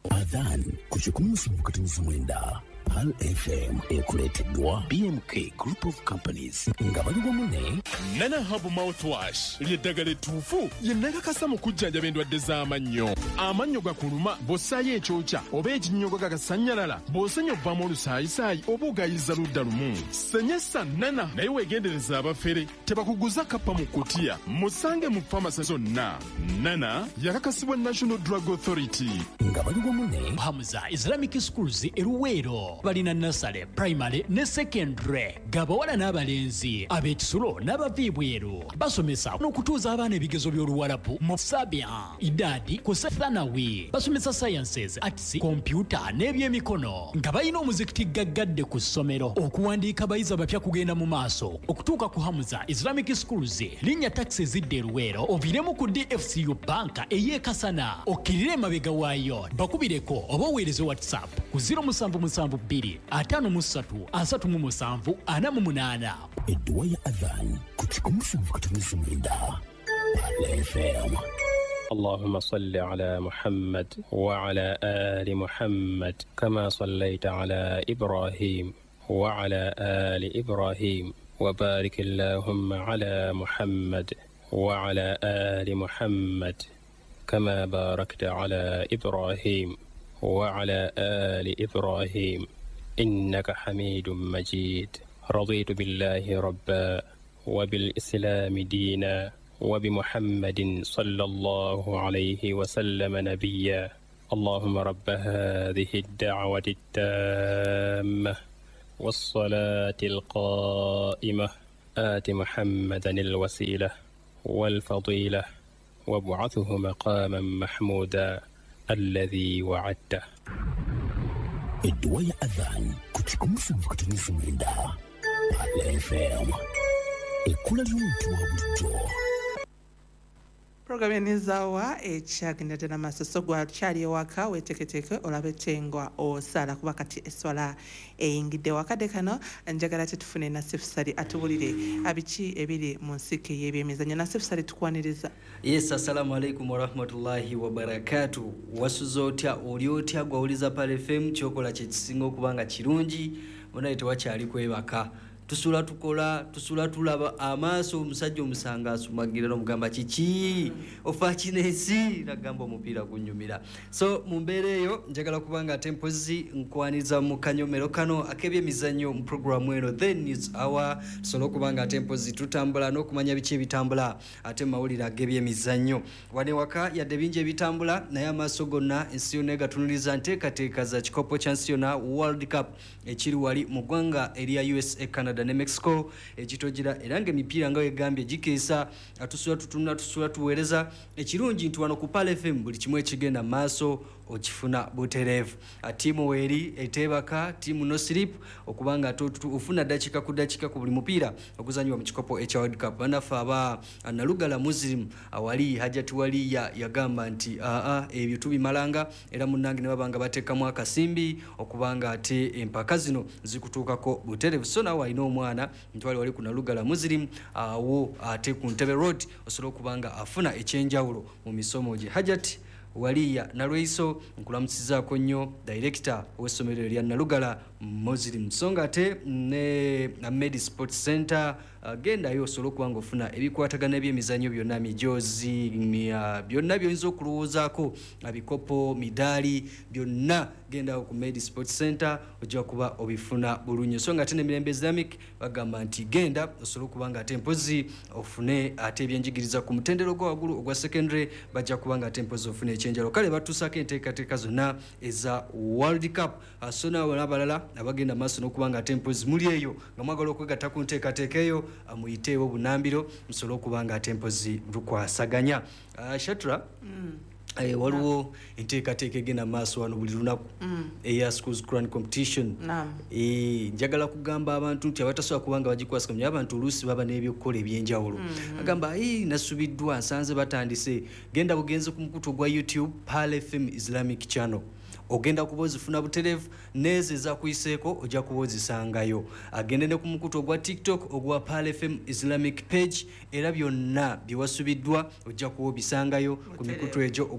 Adhan kuchikunusa mkatinifu mwenda Pal FM ekuleteddwa BMK Group of Companies nga bali wamu Nana Hub Mouthwash lyeddagala ettuufu lye nnakakasa mu kujjanjaba endwadde z'amannyo. Amannyo gakuluma bw'ossaayo ekyokya oba ekinnyogo gagasanyalala bw'osenya obbamu olusaayisaayi oba ogayiza ludda lumu. Senyesa Nana naye weegendereza abafere tebakuguza kappa mu kkutiya musange mu famasi zonna. Nana yakakasibwa National Drug Authority nga bali wamu Hamza Islamic Schools Eruweero balina nursery, primary ne secondary gabawala n'abalenzi ab'ekisulo n'abaviibweru basomesa n'okutuuza abaana ebigezo by'oluwalabu mu Sabia idadi ku Thanawi basomesa sciences, arts, computer n'ebyemikono nga balina omuzikiti gaggadde ku ssomero okuwandiika abayizi abapya kugenda mu maaso okutuuka ku Hamza Islamic Schools linnya taxi zidde Eruweero oviremu ku DFCU banka ey'ekasana okkirire emabega waayo bakubireko oba oweereze WhatsApp ku 0772 Edduwa ya Adhan kuchikunusa mkatinifu mwenda Pal FM. اللهم صل على محمد وعلى آل محمد كما صليت على إبراهيم وعلى آل إبراهيم وبارك اللهم على محمد وعلى آل محمد كما باركت على إبراهيم وعلى آل إبراهيم إنك حميد مجيد. رضيت بالله ربا وبالإسلام دينا وبمحمد صلى الله عليه وسلم نبيا. اللهم رب هذه الدعوة التامة والصلاة القائمة آت محمدا الوسيلة والفضيلة وابعثه مقاما محمودا الذي وعدته. Edduwa ya Adhan kuchikunusa mkatinifu mwenda Pal FM. Ekula ly'omuntu wa bulijjo. Program enizawa ekyagenda tena masoso gwakyali ewaka weeteketeke olabe tengwa osala kuba kati eswala eyingidde wakadde kano njagala tetufune Nassif Sali atubulire abiki ebiri mu nsike y'ebyemizannyo. Nassif Sali tukwaniriza. Yes, assalamu alaikum warahmatullahi wabarakatuh. Wasuza otya oli otya gwawuliza Pal FM kyokola kyekisinga okubanga kirungi bonaye tewakyali kwebaka tusula tukola tusula tulaba amaaso omusajja omusanga asumagira n'omugamba kiki ofa kinesi nagamba omupiira gunyumira. So mu mbeera eyo njagala kubanga tempozi nkwaniza mu kanyomero kano ak'ebyemizannyo mu programu eno The News Hour solo kubanga tempozi tutambula n'okumanya biki ebitambula ate mawulire ag'ebyemizannyo wane waka yadde bingi ebitambula naye amaaso gonna ensi yonna egatunuliza nteekateeka za kikopo kya nsi yonna World Cup ekiri wali mu ggwanga erya USA, Canada ne Mexico ekitogira era ng'emipiira nga wegambye gikeesa atusula tutuna tusula tuweereza ekirungi nti wano ku Pal FM buli kimu ekigenda maaso okifuna butereevu. Tiimu weeri eteebaka tiimu no sleep okubanga ufuna dakika ku dakika ku buli mupiira okuzanywa mu kikopo ekya World Cup. Banafe aba Nalugala Muslim awali Hajati Waliya yagamba nti ebyo tubimalanga era munnange ne babanga bateekamu akasimbi okubanga ate empaka zino zikutuukako butereevu. So nawe alina omwana nti wali ku Nalugala Muslim awo ate ku Ntebe Road osobola okubanga afuna ekyenjawulo mu misomo gye. Hajati Waliya Nalweiso nkulamusizaako nnyo director w'essomero erya Nalugala Muslim. Songa ate ne Med Sports Center gendayo osobola okubanga ofuna ebikwatagana ebyemizannyo byonna mijozi byonna by'oyinza okulowoozaako bikopo midaali byonna gendayo ku Med Sports Center ojja kuba obifuna bulungi. So nga ate n'emirembe Islamic bagamba nti genda osobola okubanga ate mpozi ofune ate ebyenjigiriza ku mutendero gwa waggulu ogwa secondary bajja kubanga ate mpozi ofune ekyenjalo. Kale batuusako enteekateeka zonna eza World Cup. So naawe n'abalala abagenda maaso n'okubanga ate mpozi muli eyo nga mwagala okwegatta ku nteekateeka eyo amuyiteewo bunambiro musobole okubanga ate mpozi lukwasaganya. Shatra waliwo enteekateeka egenda maaso wano buli lunaku eya schools Quran competition. Njagala kugamba abantu nti abatasobola kubanga bagikwasaganya abantu oluusi baba n'ebyokukola ebyenjawulo agamba nasubiddwa nsanze batandise genda bugenze ku mukutu gwa YouTube Pal FM Islamic Channel ogenda kubozifuna butereevu nezo ezakuyiseeko ojja kubozisangayo. Agende ne ku mukutu ogwa TikTok ogwa Pal FM Islamic page era byonna byewasubiddwa ojja kubisangayo ku mikutu egyo ogwa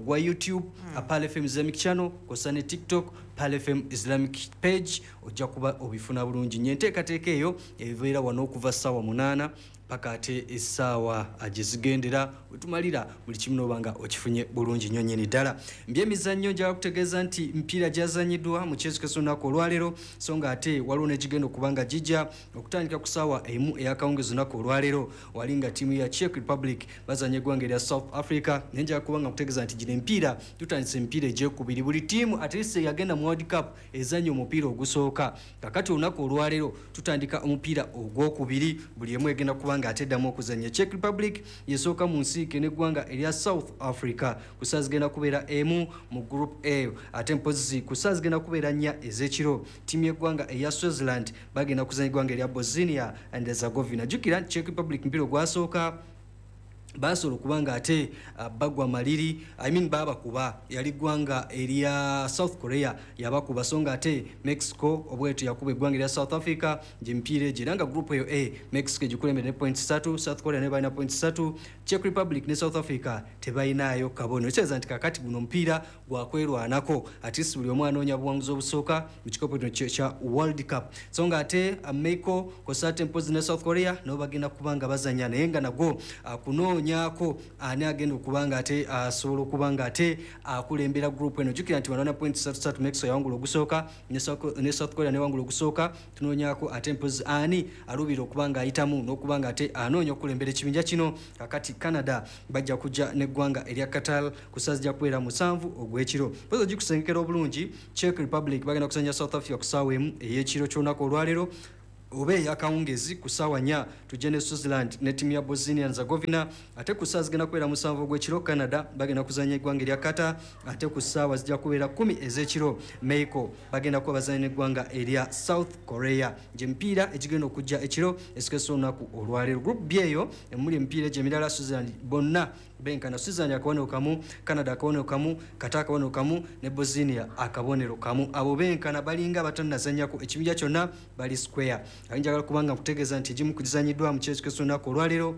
gwa YouTube Pal FM Islamic channel kosane TikTok Pal FM Islamic page ojja kuba obifuna bulungi nyenteekateeka eyo ebibeera wano okuva ssaawa 8 paka ate essaawa agizigendera wetumalira buli kimu n'obanga okifunye bulungi nnyo nnyini ddala mbyemizannyo njala kutegeeza nti mpiira gyazanyiddwa mu kyesukeso lunaku olwaleero so nga ate waliwo negigenda okubanga gijja okutandika ku ssaawa emu eyakawungeezi lunaku olwaleero wali nga ttiimu ya Czech Republic bazanya eggwanga erya South Africa naye njala kubanga kutegeeza nti gino empiira tutandise empiira egyekubiri buli ttiimu at least yagenda mu World Cup ezanya omupiira ogusooka kakati olunaku olwaleero tutandika omupiira ogwokubiri buli emu egenda kubanga ateddamu okuzanya Czech Republic yesooka mu nsiike n'eggwanga erya South Africa ku ssaawa zigenda kubeera emu mu group A ate mpozi ku ssaawa zigenda kubeera 4 ez'ekiro ttiimu y'eggwanga eya Swaziland bagenda kuzanya eggwanga erya Bosnia and Herzegovina jjukira Czech Republic mpira ogwasooka basobola okubanga ate bagwa maliri baba kuba yali ggwanga erya South Korea yabakuba so nga ate Mexico obwetu yakuba eggwanga erya South Africa gyempiira egyo era nga group eyo A Mexico egikulembera ne points 3 South Korea ne balina points 3 Czech Republic ne South Africa tebalinayo kabono ekitegeeza nti kakati guno omupiira gwakwerwanako ate si buli omu anoonya buwanguzi obusooka mu kikopo kya World Cup so nga ate Mexico kosate mpozi ne South Korea nabo bagenda kubanga bazanya naye nga nagwo kunonyako ani agenda okubanga ate asobola okubanga ate akulembera group eno jukira nti banana points 33 Mexico yawangula ogusooka ne South Korea ne wangula ogusooka tunonyako ate mpozi ani alubira okubanga ayitamu n'okubanga ate anoonya okulembera ekibinja kino kakati Canada bajja kujja neggwanga erya Qatar ku ssaawa zijja kubeera 7 ogw'ekiro pozo gikusengekera obulungi Czech Republic bagenda kusanya South Africa ku ssaawa emu ey'ekiro ky'olunaku olwaleero oba eyakawungezi ku ssaawa 4 tujja ne Swaziland ne ttiimu ya Bosnia and Herzegovina ate ku ssaawa zigenda kubeera 7 ogw'ekiro Canada bagenda kuzanya eggwanga erya Qatar ate ku ssaawa zijja kubeera 10 ez'ekiro Mexico bagenda kuba bazanya n'eggwanga erya South Korea gy'emipiira egigenda okujja ekiro esikeso olunaku olwaleero group B eyo emuli emipiira egy'emirala Swaziland bonna benkana Swaziland akabonero kamu Canada akabonero kamu Qatar akabonero kamu ne Bosnia akabonero kamu abo benkana balinga batannazanyako ekibinja kyonna bali square ayinjagala kubanga kutegeeza nti egimu kugizanyiddwa mu kyesukeso lunaku olwaleero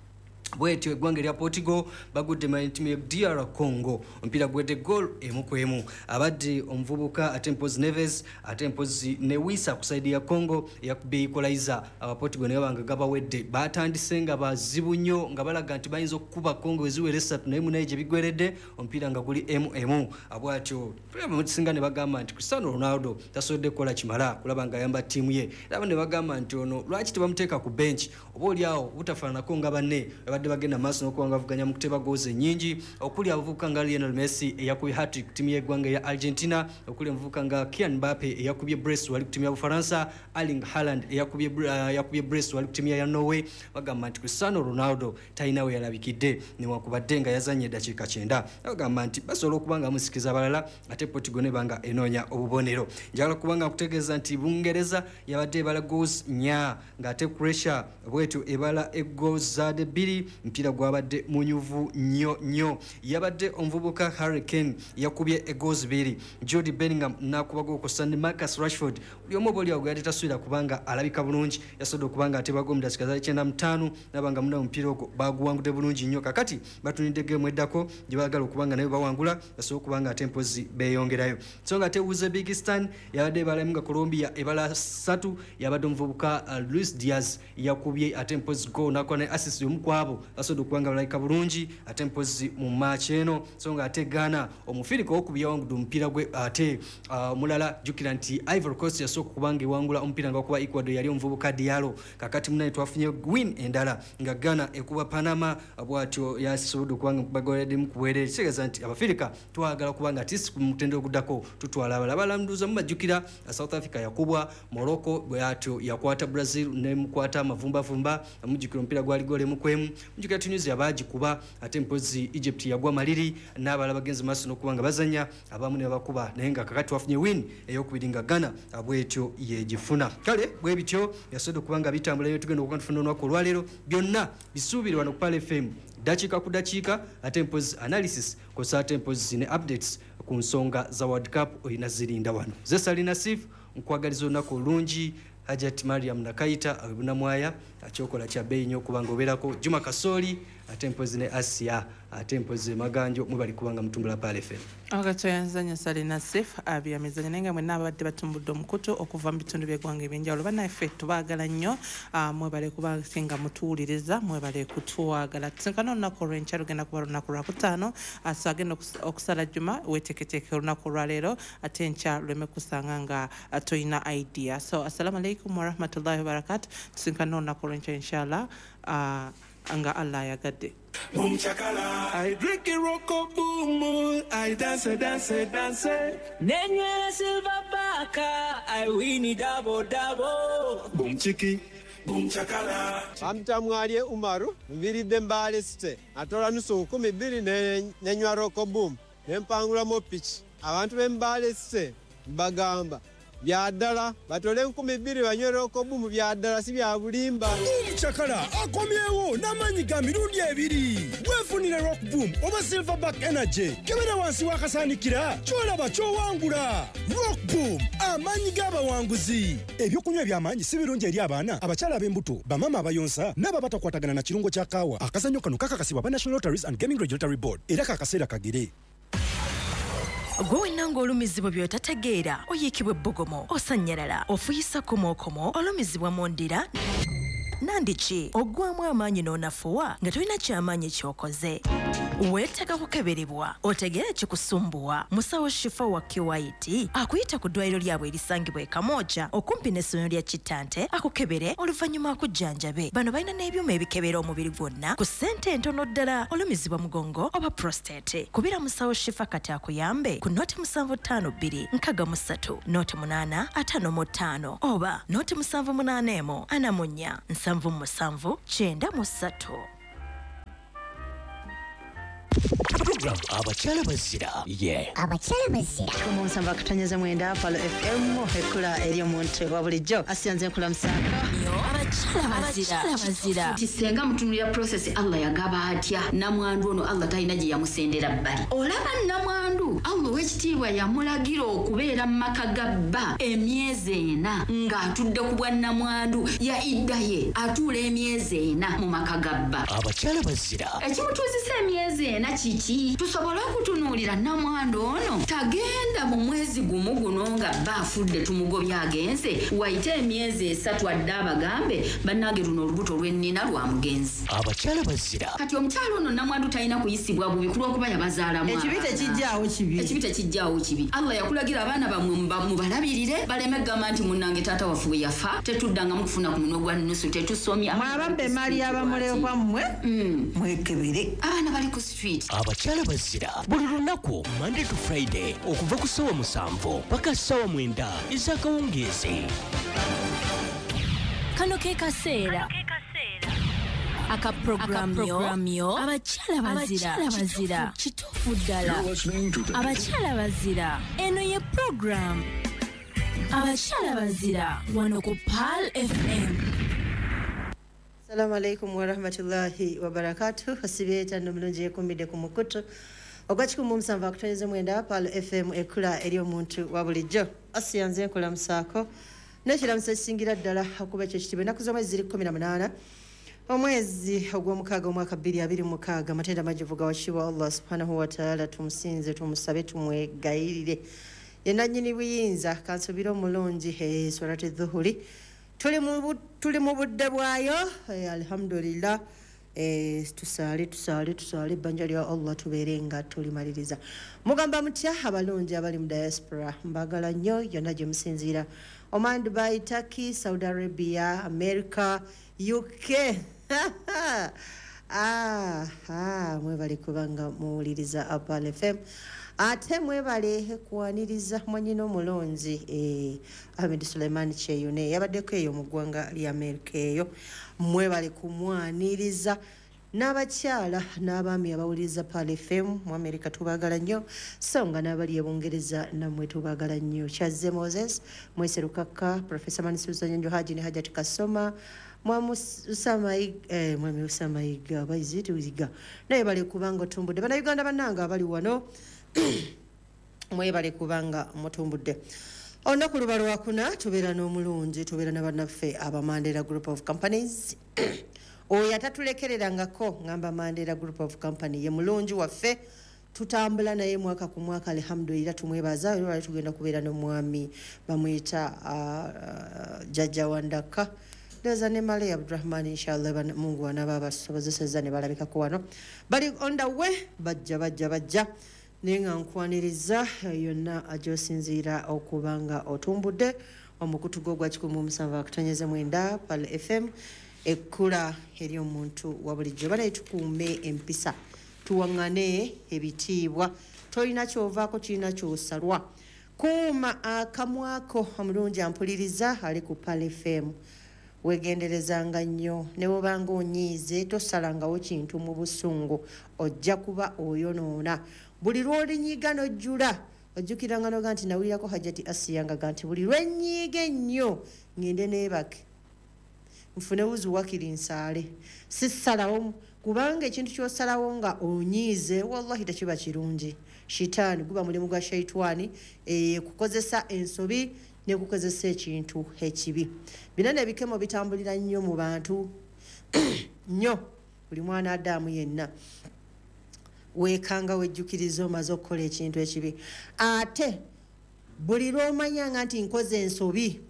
bwetyo eggwanga erya Portugal bagudde mantimu ya DR Congo omupiira gwedde goal emu ku emu abadde omuvubuka ate mpozi Neves ate mpozi ne Wisa ku side ya Congo yakubye equalizer aba Portugal ne banga gabawedde batandise nga bazibu nnyo nga balaga nti bayinza okukuba Congo eziwera 3 naye munaye gye bigweredde omupiira nga guli emu abwatyo mukisinga ne bagamba nti Cristiano Ronaldo tasobodde kukola kimala kulaba nga ayamba ttiimu ye era ne bagamba nti ono lwaki tebamuteeka ku bench oba oliawo butafaananako nga banne badde bagenda maaso n'okuwanga avuganya mu kuteba goozi ennyingi okuli abavubuka nga Lionel Messi eyakubye hat-trick ttiimu y'eggwanga ya Argentina okuli omuvubuka nga Kylian Mbappe eyakubye brace wali ku ttiimu ya Bufaransa Erling Haaland eyakubye brace wali ku ttiimu ya Norway bagamba nti Cristiano Ronaldo talina we yalabikidde newankubadde nga yazanye eddakiika 9 bagamba nti basobola okubanga musikiza abalala ate Portugal ne banga enoonya obubonero njagala kubanga kutegeeza nti Bungereza yabadde ebala goals 4 ng'ate Croatia bwetyo ebala egoals zade 2 mpira gwabadde munyuvu nnyo yabadde omuvubuka Harry Kane yakubye egoals 2 Jude Bellingham nakuba goko Sandy Marcus Rashford buli omu boli agwate taswira kubanga alabika bulungi yasodo kubanga atebagwa mu dakika za 95 nabanga muna mpira ogwo baguwangudde bulungi nnyo kakati batunidde game eddako gye bagala okubanga nayo bawangula yasodo kubanga atempozi beyongerayo so nga te Uzbekistan yabadde balamunga Colombia ebala 3 yabadde omuvubuka Luis Diaz yakubye atempozi go nakone assist yomukwabo asodo kubanga balayika bulungi atempozi mu match eno so nga ate Ghana omufiriko okubya wangudu mpira gwe ate mulala jukira nti Ivory Coast yasooka kubanga ewangula omupiira nga kuba Ecuador yali omuvubuka Diallo kakati munaye twafunye win endala nga Ghana ekuba Panama bwatyo yasobola kubanga bagolede mu kuwere kitegeeza nti abafirika twagala kubanga tisi ku mutendo oguddako tutwala abalambuza mubajjukira South Africa yakubwa Morocco bwatyo yakwata Brazil ne mukwata amavumba mujjukira omupiira gwali gole mu kwemu mujjukira Tunisia bagikuba ate mpozi Egypt yagwa maliri n'abala bagenzi maaso n'okubanga bazanya abamu ne bakuba naye nga kakati wafunye win ey'okubiri nga Ghana abwetyo yegifuna kale bwe bityo yasodo kubanga bitambula yo tugenda okufuna olunaku olwaleero byonna bisuubirwa no ku Pal FM dakiika ku dakiika ate mpozi analysis kosa ate mpozi ne updates ku nsonga za World Cup oyina zirinda wano Zesalina Sif nkwagaliza olunaku olungi Hajat Mariam Nakaita abuna mwaya kyokola kya bbeeyi nnyo kubanga obeerako Juma Kasoli ate mpozi ne Asia ate mpozi Maganjo mwe bali kubanga mutumbula Pale FM. Agatoyanzanya Salina Sif abyamizanya nenga mwe nabadde batumbudde omukutu okuva mu bitundu by'eggwanga ebyenjawulo bannaffe tubaagala nnyo mwe bale kuba singa mutuwuliriza mwe bale kutuwagala tusinkana olunaku olw'enkya lugenda kuba lunaku lwakutaano so agenda okusala Juma weeteeketeeke olunaku olwaleero ate enkya lweme kusanga nga toyina idea. So assalamu alaikum warahmatullahi wabarakatu tusinkana olunaku olw'enkya inshallah anga Allah yagadde. Boom chakala, I drink it rocko boom, I dance. Nenye silver baka, I win it double. Boom chiki, boom chakala. Amtamwalye Umaru, mviridde Mbale City. Atola nusu 12 nenywa rocko boom. Nempangula mo pitch. Abantu b'Embale City bagamba byaddala batole 12 banywe rocko boom byaddala si bya bulimba. Chakala akomyewo n'amanyi ga mirundi 2 weefunire rock boom oba silverback energy kebera wansi wakasaanikira kyolaba kyowangula. Rock boom amanyi g'abawanguzi. Ebyokunywa eby'amaanyi si birungi eri abaana abakyala ab'embuto bamama abayonsa n'aba batakwatagana na kirungo kya kaawa. Akazannyo kano kakakasibwa ba National Lotteries and Gaming Regulatory Board era kakaseera kagere. Gwe nango olumizibwa by'otategeera oyiikibwa ebbogomo osanyalala ofuyisa komokomo olumizibwa mu ndira nandiki ogwamu amaanyi n'onafuwa nga tolina kyamaanyi kyokoze weetaaga kukeberebwa otegeere kikusumbuwa musawo Shifa wa Kiwaiti akuyita ku ddwaliro lyabwe erisangibwa e Kamooja okumpi n'essomero lya Kitante akukebere oluvannyuma akujjanjabe. Bano balina n'ebyuma ebikebera omubiri gwonna ku ssente entono ddala olumizibwa mugongo oba prostate. Kubira musawo Shifa kati akuyambe ku noti 7552 63 noti 855 oba noti 781 anamunya 773 93. Program abakyala bazira abakyala bazira kumusamba kutanyaza mwenda Palo FM ekula eri omuntu wa bulijjo asiyanze nkula musanga abakyala bazira kisenga mutunulira process Allah yagaba atya namwandu ono Allah talina gye yamusendera bbali olaba namwandu Allah w'ekitiibwa yamulagira okubeera mu maka ga bba emyezi 4 ng'atudde ku bwa namwandu ya iddaye atuula emyezi 4 mu maka ga bba. Abakyala bazira ekimutuuzisa emyezi 4 kiki tusobola okutunuulira namwandu ono tagenda mu mwezi gumu guno nga bba afudde tumugobya agenze wayite emyezi 3 adde abagambe bannange luno olubuto lw'ennina lwa mugenzi. Abakyala bazira kati omukyalo ono namwandu talina kuyisibwa bubi kulw'okuba yabazaalamu ekibi tekijjaawo kibi. Allah yakulagira abaana bamwe mubalabirire baleme gamba nti munnange taata waffe bwe yafa tetuddanga mu kufuna ku munwe gwa nusu tetusomya mwababbe maali y'abamulekwa mmwe mwekebere abaana bali ku street. Abakyala bazira buli lunaku Monday to Friday okuva ku ssaawa 7 paka ssaawa 9 ez'akawungeezi. Kano ke kaseera akaprogramyo abakyala bazira kituufu ddala abakyala bazira eno ye program abakyala bazira wano ku Pal FM. Assalamu alaikum warahmatullahi wabarakatuh. Asibeeta nomulungi ekumbidde ku mukutu ogwakikumu omusanvu akutonyeza mwenda Pal FM ekula eri omuntu wa bulijjo asiyanze enkola musaako n'ekiramusa ekisingira ddala okuba ekyo kitibwa ennaku z'omwezi 18 omwezi ogw'omukaaga omwaka 2026 amatenda majjuvu gawakibwa Allah subhanahu wa ta'ala tumusinze tumusabe tumwegayirire yenna nnyini buyinza kansubira omulungi swalati dhuhuri tuli mu budde bwayo alhamdulillah tusaale ebbanja lya Allah tubeere nga tulimaliriza. Mugamba mutya abalungi abali mu diaspora mbagala nnyo yonna gye musinziira Oman, Dubai, Turkey, Saudi Arabia, America, UK. Mwebale kubanga muwuliriza Apal FM ate mwebale kuwaniriza mwanyina omulonzi Ahmed Suleiman Cheyune yabaddeko eyo mu ggwanga lya America eyo mwebale kumwaniriza n'abakyala n'abaami abawuliriza Pal FM mu America tubagala nnyo so nga n'abali e Bungereza namwe tubagala nnyo. Kyazze Moses Mwese Rukaka Professor Manisuza Nyanjo Haji ne Hajati Kasoma Mwami Usamayiga bayizituziga naye bali kubanga otumbudde bannayuganda bannanga abali wano mwebale kubanga mutumbudde. olunaku luba lwakuna tubeera n'omulungi tubeera na bannaffe aba Mandela Group of Companies oyo atatulekererangako ngamba Mandela Group of Company ye mulungi waffe tutambula naye mwaka ku mwaka alhamdulillah tumwebaza era tugenda kubeera n'omwami bamuyita Jajja Wandaka Doza ne Mali Abdurrahman inshallah Mungu anaba basobozeseza ne balabikako wano bali on the way bajja nenga nkwaniriza yonna ajosinzira okubanga otumbudde omukutu gwo gwa 17 Pal FM ekkula eri omuntu wabulijjo bale tukuume empisa tuwangane ebitiibwa tolina kyovaako kirina kyosalwa kuuma akamwako omulungi ampuliriza ali ku Pal FM wegenderezanga nnyo ne bwobanga onyiize tosalangawo kintu mu busungu ojja kuba oyonoona buli lw'olinyiiga n'ojjula ojjukiranga noga nti nawulirako Hajjati Asiya nga nti buli lwenyiige nnyo ngende neebake nfune wuzu wakiri nsaale sissalawo kubanga ekintu ky'osalawo nga onyiize wallahi tekiba kirungi shitaani guba mulimu gwa shaitwani kukozesa ensobi ne kukozesa ekintu ekibi bino nebikemo bitambulira nnyo mu bantu nnyo buli mwana Adamu yenna wekanga wejjukiriza omaze okukola ekintu ekibi ate buli lw'omanyanga nti nkoze ensobi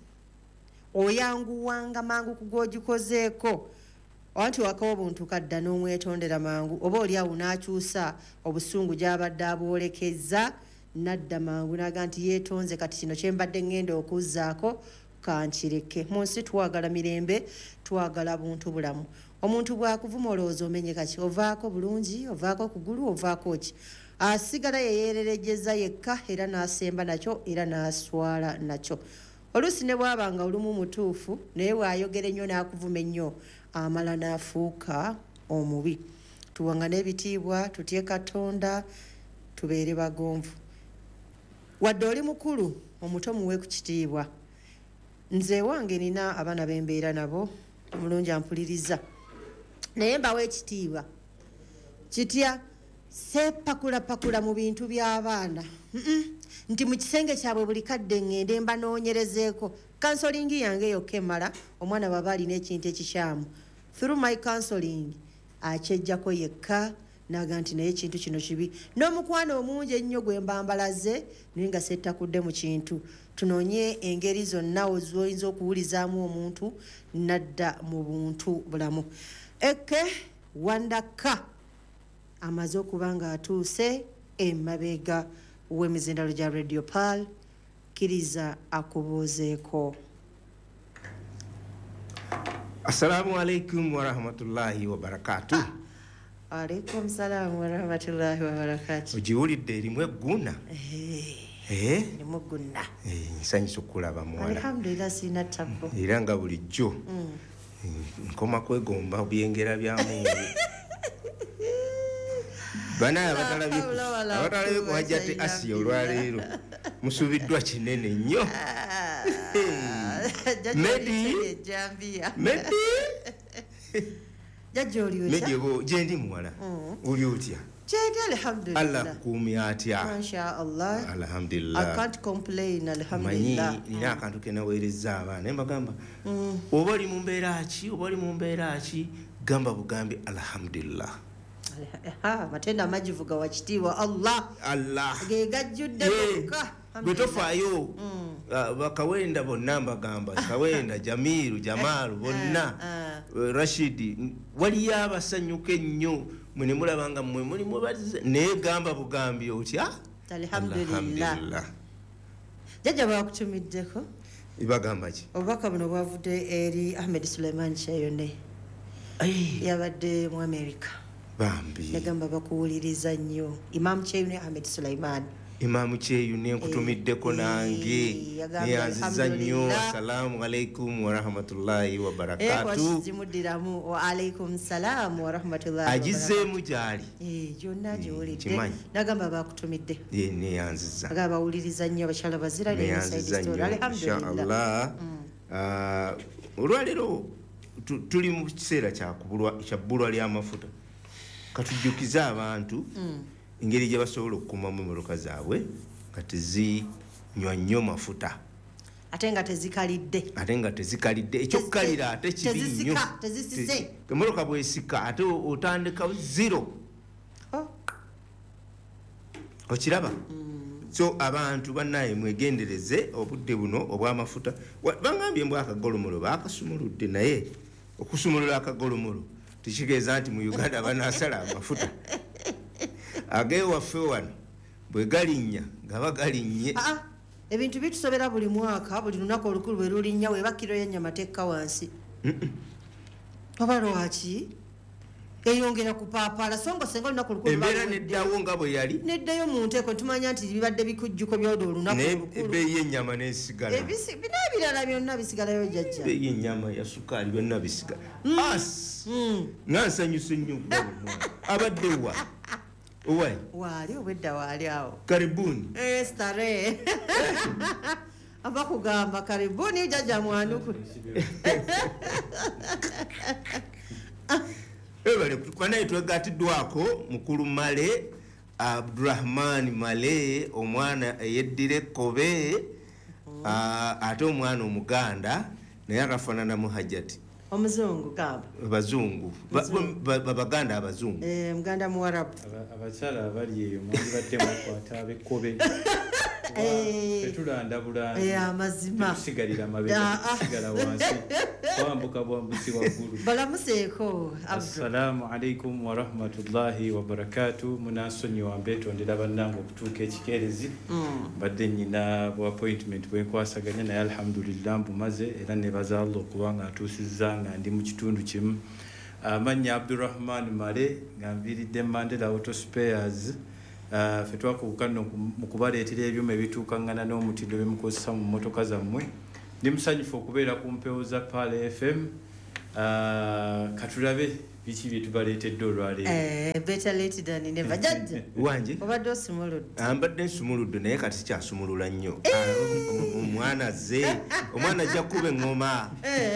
oyanguwanga mangu kugogikozeeko wanti wakawa obuntu kadda n'omwetondera mangu oba oli awo n'akyusa obusungu gy'abadde abwolekeza nadda mangu naga nti yeetonze kati kino kyembadde ngenda okuzzaako kankireke mu nsi twagala mirembe twagala buntu bulamu omuntu bwakuvuma olowooza omenye kaki ovaako bulungi ovaako kugulu ovaako ki asigala yeyeererejeza yekka era n'asemba nakyo era n'aswala nakyo oluusi ne bwabanga olumu mutuufu naye bw'ayogera ennyo n'akuvuma ennyo amala n'afuuka omubi tuwangane ebitiibwa tutye Katonda tubeere bagonvu wadde oli mukulu omuto muwe ku kitiibwa nze wange nina abaana b'embeera nabo omulungi ampuliriza naye mbawo ekitiibwa kitya sepakulapakula mu bintu by'abaana nti mu kisenge kyabwe buli kadde ngende mbanoonyerezeeko kansolingi yange yokka emala omwana baba alina ekintu ekikyamu through my counseling akyejjako yekka naga nti naye ekintu kino kibi n'omukwano omungi ennyo gwe mbambalaze naye nga settakudde mu kintu tunoonye engeri zonna zoyinza okuwulizaamu omuntu nadda mu buntu bulamu eke Wandaka amaze okuba nga atuuse emabega w'emizindalo gya Radio Pal kiriza akubuuzeeko. Assalamu alaikum wa rahmatullahi wa barakatuh. Alaikum salam wa rahmatullahi wa barakatuh. Ojiwulidde erimu egguna? Erimu egguna. Nsanyusa okulaba muwala. Alhamdulillah sina ttabbo. Era nga bulijjo nkoma kwegomba byengera bya Mungu. Bana abatalabye ku Hajjati Asiya olwaleero musubiddwa kinene nnyo. Medi Jajja oli otya? Medi gyendi muwala oli otya? Gyendi alhamdulillah. Allah kuumi atya? Masha Allah. Alhamdulillah. I can't complain alhamdulillah. Manyi nina akantu ke naweereza abaana naye mbagamba oba oli mu mbeera ki gamba bugambi alhamdulillah. Matenda amajivu ga wakitiibwa Allah ge gajjudde bokka gwe tofaayo bakawenda bonna mbagamba kawenda Jamiru Jamalu bonna Rashidi waliyo abasanyuka ennyo mwene mulabanga mmwe muli mubazize naye gamba bugambi otya alhamdulillah. Jajja bwakutumiddeko ibagamba ki obubaka buno bwavudde eri Ahmed Suleiman Chayone yabadde mu America bambi negamba bakuwuliriza nnyo Imam Cheyune Ahmed Suleiman Imam Cheyune nkutumiddeko nange neyanziza nnyo. Assalamu alaikum wa rahmatullahi wa barakatuh. Zimudiramu wa alaikum salam wa rahmatullahi wa barakatuh. Agizeemu gyali gyonna gy'owulidde nagamba bakutumidde neyanziza agamba bawuliriza nnyo abakyala bazira neyanziza nnyo inshallah. Olwaleero tuli mu kiseera kya bbulwa ly'amafuta katujjukiza abantu engeri gye basobola okukuumamu emmotoka zaabwe nga tezinywa nnyo mafuta ate nga tezikalidde ekyokukalira ate kibi nnyo tezisise emmotoka bwesika ate otandika zero okiraba so abantu bannaye mwegendereze obudde buno obw'amafuta bangambye mbw akagolomolo baakasumuludde naye okusumulula akagolomolo tekitegeeza nti mu Uganda banasala amafuta agewaffe wano bwe galinnya nga bagalinnye ebintu bitusobera buli mwaka buli lunaku olukulu bwe lulinnya weba kiro y'ennyama tekka wansi oba lwaki eyongera kupaapala songa senga olunaku olukulu embeera neddawo nga bwe yali neddayo mu nteeko tumanya nti bibadde bikujjuko by'olwo olunaku olukulu ebbeeyi y'ennyama n'esigala bina ebirala byonna bisigalayo jjajja ebbeeyi y'ennyama ya sukaali byonna bisigala nga nsanyuse nnyo okubaba omwana abadde wa owai waali obwedda waali awo karibuni stare aba kugamba karibuni jjajja mwanuku ebale kwanaye twegatiddwako mukulu Male Abdurrahman Male omwana eyeddira ekkobe ate omwana omuganda naye akafaanana mu hajjati omuzungu kaba abazungu babaganda abazungu muganda muwarabu abakyala abali eyo mwandibadde mukwata abekkobe tetulanda bulanda amazima tusigalira amabega tusigala wansi twambuka bwambusi waggulu balamuseeko assalamu alaikum warahmatullahi wabarakatu munansonyiwa mbetondera bannange okutuuka ekikeerezi mbadde nyina bu appointment bwenkwasaganya naye alhamdulillah mbumaze era nebaza Allah okubanga atuusizza nga ndi mu kitundu kimu amannya Abdurrahman Male nga nviiridde Mandela Auto Spares fe twakubuka nno mu kubaleetera ebyuma ebituukangana n'omutindo bemukozesa mu mmotoka zammwe ndi musanyufu okubeera ku mpewo za Pal FM katulabe biki bye tubaleetedde olwaleero better late than never judge wanje obadde osumuludde mbadde nsumuludde naye kati sikyasumulula nnyo omwana omwana ajja kuba eŋŋoma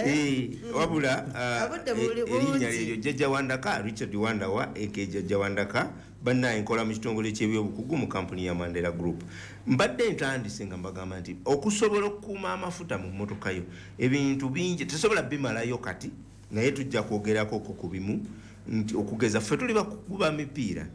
wabula erinnya liryo jjajja Wandaka Richard Wandawa eke jjajja Wandaka bannaye nkola mu kitongole ky'ebyobukugu mu kampuni ya Mandela Group mbadde ntandise nga mbagamba nti okusobola okukuuma amafuta mu mmotoka yo ebintu bingi tesobola bimalayo kati naye tujja kwogerako ku bimu nti okugeza ffe tuli bakukuba mipiira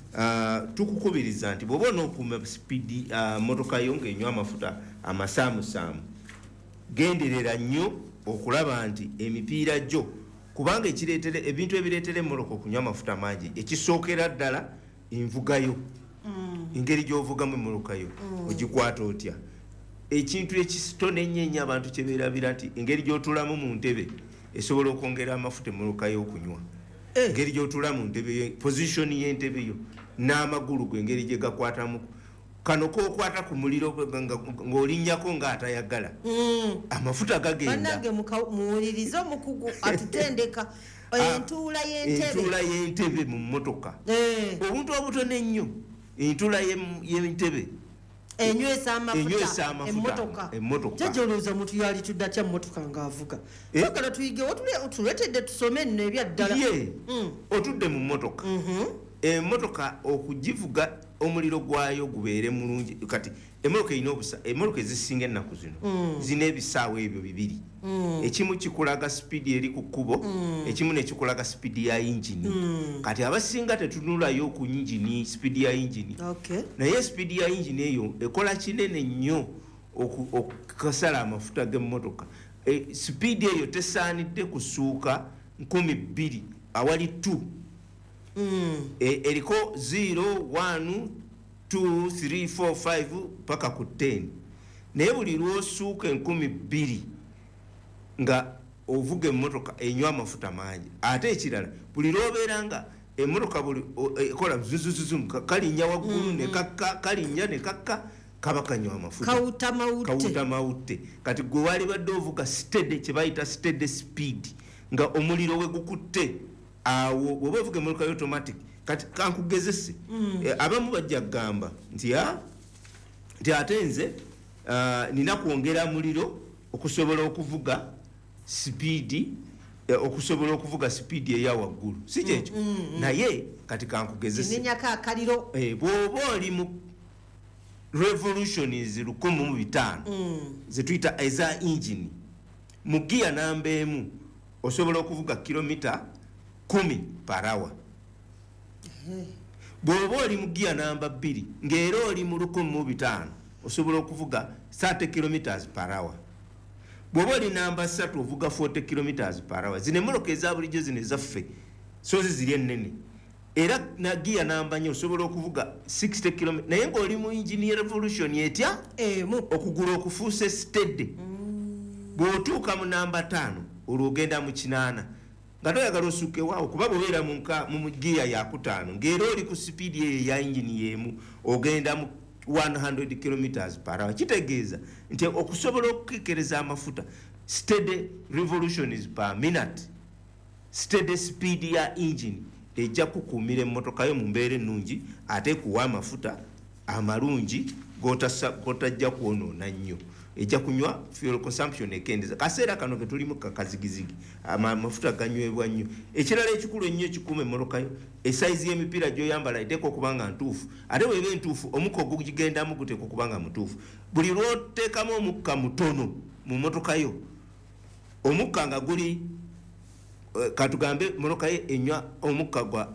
tukukubiriza nti bw'oba onookuma sipiidi mmotoka yo ng'enywa amafuta amasaamusaamu genderera nnyo okulaba nti emipiira gyo kubanga ebintu ebireetera emmoloka okunywa amafuta mangi ekisookera ddala envugayo engeri gy'ovugamu emmoloka yo ogikwata otya ekintu ekisitone ennyo abantu kye beerabira nti engeri gy'otulamu mu ntebe esobola okwongera amafuta emmoloka y'okunywa engeri gy'otula mu ntebe positioni y'entebe yo n'amagulu go engeri gye gakwatamu kano kookwata ku muliro ng'olinnyako ng'atayagala amafuta gagenda bannange muwulirize omukugu atutendeka entuula y'entebe mu mmotoka obuntu obutono ennyo entuula y'entebe enywesa amafuta emmotoka kyajolooza omuntu yali tuddatya mmotoka ng'avuga twagala tuyigewo tuleetedde tusome nno ebyaddala otudde mu mmotoka emmotoka okugivuga omuliro gwayo gubeere mulungi kati emmotoka erina obusa emmotoka ezisinga ennaku zino zina ebisaawo ebyo bibiri ekimu kikulaga sipiidi eri ku kkubo ekimu nekikulaga sipiidi ya yingini kati abasinga tetunulayo ku yingini sipiidi ya yingini naye sipiidi ya yingini eyo ekola kinene nnyo okukasala amafuta g'emmotoka sipiidi eyo tesaanidde kusuuka 200 awali 2 eriko 0 1 2 3 4 5 paka ku 10 naye buli lwosuuka 2,000 nga ovuga emmotoka enywa amafuta mangi ate ekirala buli lwobeera nga emmotoka buli ekola zuzuzuzu kalinnya waggulu nekakka kalinnya nekakka kaba kanywa amafuta kawuta mawutte kati gwe wali badde ovuga steady kye bayita steady speed nga omuliro we gukutte awo bw'oba ovuga emmotoka automatic kati kankugezese abamu bajja kugamba nti ate nze nina kwongera muliro okusobola okuvuga sipiidi eya waggulu si kyekyo naye kati kankugezese bw'oba oli revolutions 1500 zetuyita eza engine mu gear namba emu osobola okuvuga kilomita 10 per hour. Bw'oba oli mu gear namba 2 ng'era oli mu 1500 osobola okuvuga 30 kilometers per hour. Bw'oba oli namba 3 ovuga 40 kilometers per hour. Zino emmoloka eza bulijjo zino ezaffe so ziri ennene. Era na gear namba 4 osobola okuvuga 60 km. Naye ng'oli mu engine revolution etya okugula okufuusa steady. Bw'otuuka mu namba 5 olwo ogenda mu 8 nga toyagala osuke waawo kuba bw'obeera mu gear ya 5 ng'era oli ku speed eyo ya engine y'emu ogenda mu 100 kilometers per hour. Kitegeeza nti okusobola okukekereza amafuta steady revolutions per minute, steady speed ya engine ejja kukuumira emmotoka yo mu mbeera ennungi ate kuwa amafuta amalungi gotajja kwonoona nnyo. Ejja kunywa fuel consumption ekendeza. Kaseera kano ke tulimu kakazigizigi amafuta ganywebwa nnyo. Ekirala ekikulu ennyo ekikuuma emmotoka yo esize y'emipiira gy'oyambala eteeka okuba nga ntuufu. Ate bw'eba entuufu omukka ogugigendamu guteeka okuba nga mutuufu. Buli lw'oteekamu omukka mutono mu mmotoka yo omukka nga guli katugambe mmotoka ye enywa omukka gwa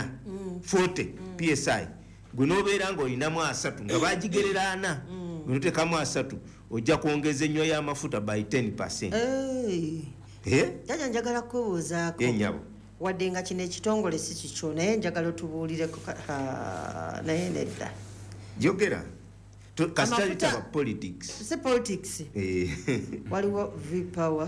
40 psi gwe n'obeera ng'olinamu 3 nga bagigerera 4 gwe n'oteekamu 3 ojja kwongeza ennyo y'amafuta by 10%. Jaja njagala kubuuzaako wadde nga kino ekitongole si kikyo naye njagala otubuulireko naye nedda jogera kasitalitaba politics si politics waliwo V-Power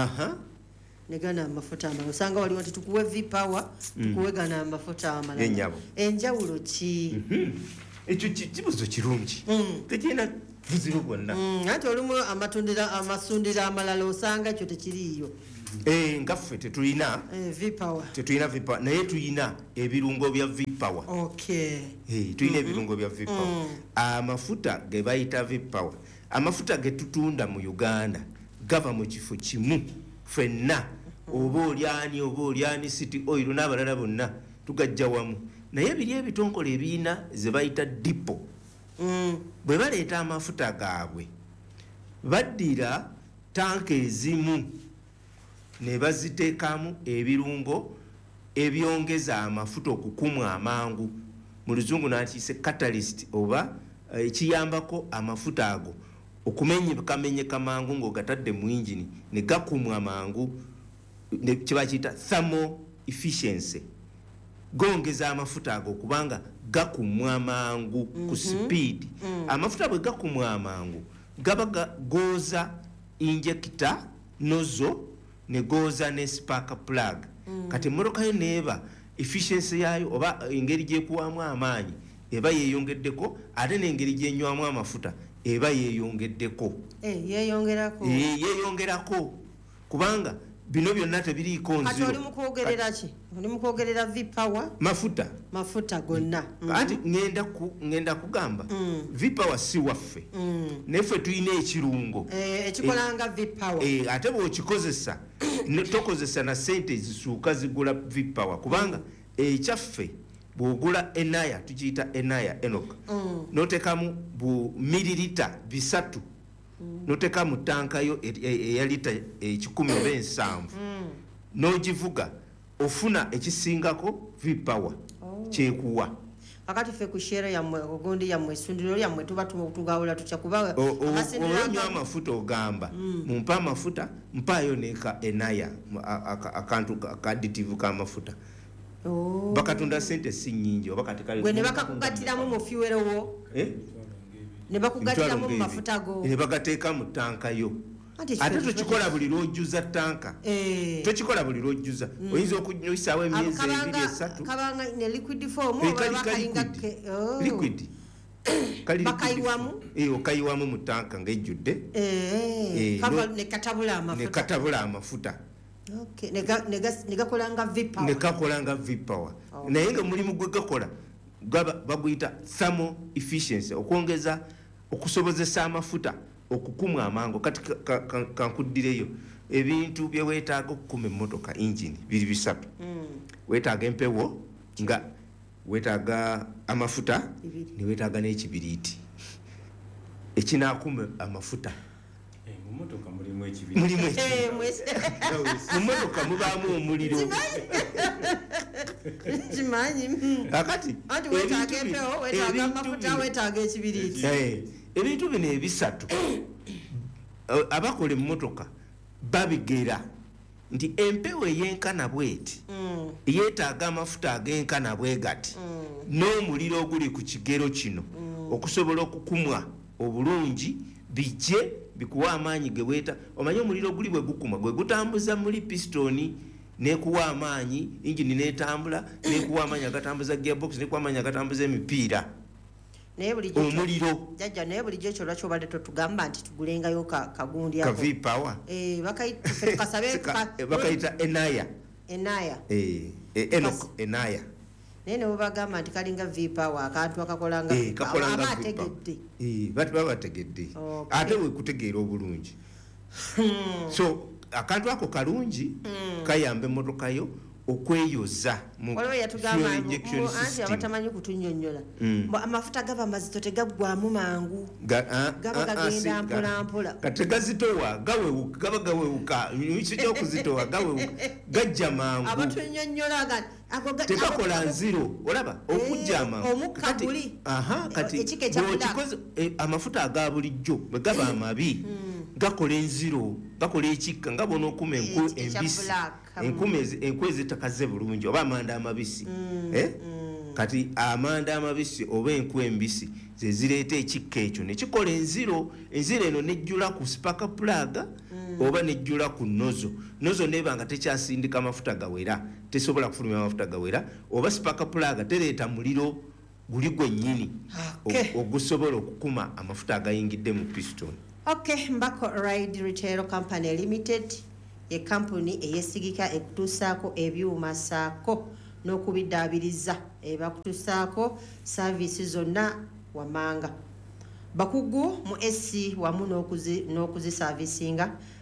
negana amafuta amalala osanga waliwo nti tukuwe V-Power tukuwe gana amafuta amalala enjawulo ki ekyo kibuzo kirungi tekirina buzibu bwonna anti olumu amasundiro amalala osanga ekyo tekiriiyo nga ffe tetulina V-Power naye tulina ebirungo bya V-Power. Tulina ebirungo bya V-Power. Amafuta ge bayita V-Power amafuta ge tutunda mu Uganda gava mu kifo kimu ffenna oba olyani city oil n'abalala bonna tugajja wamu naye biri ebitongole ebiina ze bayita dipo bwe baleeta amafuta gaabwe baddira tanka ezimu ne baziteekamu ebirungo ebyongeza amafuta okukumwa amangu mu luzungu n'akiyise catalyst oba ekiyambako amafuta ago okumenyekamenyeka mangu ng'ogatadde mu engine ne gakumwa mangu kye bakiyita thermal efficiency gongeza amafuta ago kubanga gakumwa mangu ku speed. Amafuta bwe gakumwa mangu gaba goza injector nozzle ne goza ne spark plug. Kati emmotoka yo neeba efficiency yayo oba engeri gyekuwamu amaanyi eba yeeyongeddeko ate n'engeri gyenywamu amafuta eba yeeyongeddeko yeeyongerako kubanga bino byonna tebiriiko nziro. Kati oli mu kwogerera ki? Oli mu kwogerera V-Power? Mafuta gonna. Anti ngenda kugamba V-Power si waffe neffe tulina ekirungo ekikolanga V-Power ate bw'okikozesa tokozesa na sente zisuuka zigula V-Power kubanga ekyaffe bw'ogula enaya tukiyita enaya enoka n'oteekamu bu mililita 3 n'oteeka mu tanka yo eya lita 10 oba 7 n'ogivuga ofuna ekisingako V-Power kyekuwa. Akati ffe ku share yammwe ogundi yammwe essundiro lyammwe tuba tugawula tutya kuba olonywa amafuta ogamba mumpa amafuta mpaayo neka enaya akantu akaditivu k'amafuta bakatunda sente si nnyingi oba kati kale gwe ne bakakugatiramu mu fuel wo ne bakugatiramu mu mafuta go ne bagateeka mu tanka yo ate tokikola buli lwojjuza tanka tokikola buli lwojjuza oyinza okunywisaawo emyezi 2-3 kabanga ne liquid form oba bakalinga liquid kali bakayiwamu okayiwamu mu tanka ng'ejjudde ne katabula amafuta negakolanga V-Power nekakolanga V-Power naye nga mulimu gwe gakola baguyita thermal efficiency okwongeza okusobozesa amafuta okukumwa amangu. Kati kankuddireyo ebintu bye weetaaga okukuma emmotoka engine biri 3 weetaaga empewo nga weetaaga amafuta ne weetaaga n'ekibiriiti ekinakuma amafuta mumotoka mulimu ekibiri mumotoka mubaamu omuliro kimanyi akati wetaaga empewo wetaaga amafuta wetaaga ekibiriiti ebintu bino ebisatu abakola emmotoka babigera nti empewo eyenkana bweti yeetaaga amafuta ag'enkana bwe gati n'omuliro oguli ku kigero kino okusobola okukumwa obulungi bijje bikuwa amaanyi ge weeta omanye omuliro oguli bwe gukuma gwe gutambuza muri pistoni nekuwa amaanyi ingini netambula nekuwa amaanyi agatambuza gearbox nekuwa amaanyi agatambuza emipiira omuliro jajja naye bulijjo ekyo lwaki obadde totugamba nti tugulengayo kagundi ka V-power bakayita enaya enaya naye ne bwebagamba nti kalinga V-power akantu akakolanga aba ategedde baba bategedde ate wekutegeera obulungi so akantu ako kalungi kayamba emmotoka yo okweyoza waliwo yatugamba anti abatamanyi kutunyonnyola amafuta gaba mazito tegaggwamu mangu gaba gagenda mpolampola kategazitowa gaba gawewuka kikyokuzitowa gawewuka gajja mangu abatunyonnyola tekakola nziro olaba okujja amangu kati amafuta aga bulijjo bwe gaba amabi gakola enziro gakola ekikka nga bona okuma enku embisi enku ezitakaze bulungi oba amanda amabisi kati amanda amabisi oba enku embisi zezireeta ekikka ekyo nekikola enziro eno nejjula ku spaka plaga oba nejjula ku nozo neba nga tekyasindika amafuta gawera tesobola kufulumya amafuta gawera oba spaka plaga tereeta muliro guli gwennyini ogusobola okukuma amafuta agayingidde mu piston. Mbako Ride Retail Company Limited ye kampuni eyesigika ekutuusaako ebyuma saako n'okubiddaabiriza ebakutuusaako saavisi zonna wamanga bakugu mu SC wamu n'okuzisaavisinga